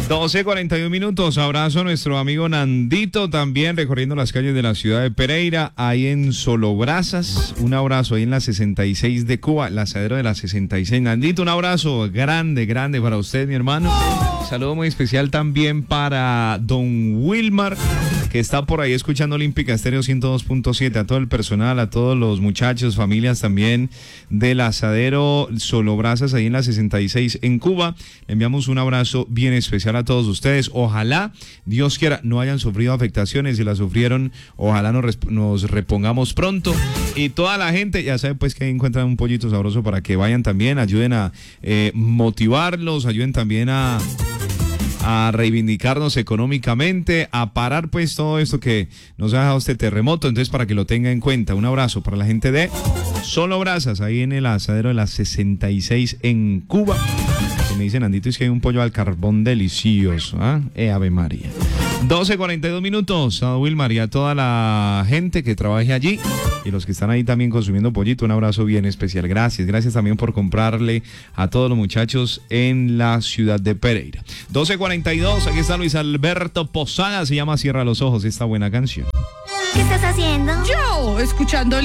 12:41. Abrazo a nuestro amigo Nandito, también recorriendo las calles de la ciudad de Pereira, ahí en Solobrazas. Un abrazo ahí en la 66 de Cuba, el asadero de la 66. Nandito, un abrazo grande para usted, mi hermano. Saludo muy especial también para don Wilmar, que está por ahí escuchando Olímpica Estéreo 102.7, a todo el personal, a todos los muchachos, familias también del asadero Solobrazas ahí en la 66 en Cuba. Le enviamos un abrazo bien especial a todos ustedes. Ojalá, Dios quiera, no hayan sufrido afectaciones. Si la sufrieron, ojalá nos repongamos pronto. Y toda la gente, ya sabe pues que ahí encuentran un pollito sabroso para que vayan también, ayuden a motivarlos, ayuden también a reivindicarnos económicamente, a parar pues todo esto que nos ha dejado este terremoto. Entonces, para que lo tenga en cuenta, un abrazo para la gente de Solobrazas, ahí en el asadero de la 66 en Cuba. Que me dicen, Andito, es que hay un pollo al carbón delicioso, ¿ah? Ave María. 12:42. A Wilmar y a toda la gente que trabaje allí y los que están ahí también consumiendo pollito, un abrazo bien especial. Gracias también por comprarle a todos los muchachos en la ciudad de Pereira. 12:42, aquí está Luis Alberto Posada, se llama Cierra los ojos, esta buena canción. ¿Qué estás haciendo? Yo, escuchando